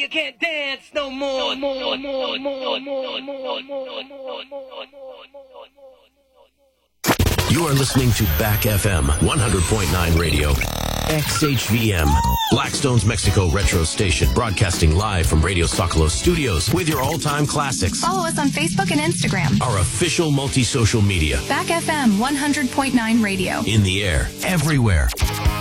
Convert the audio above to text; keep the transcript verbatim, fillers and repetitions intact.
you can't dance no more. more, more, more, more, more, more. You are listening to Back F M one hundred point nine Radio. X H V M, Blackstone's Mexico Retro Station, broadcasting live from Radio Socolos Studios with your all-time classics. Follow us on Facebook and Instagram. Our official multi-social media. Back F M one hundred point nine Radio. In the air, everywhere.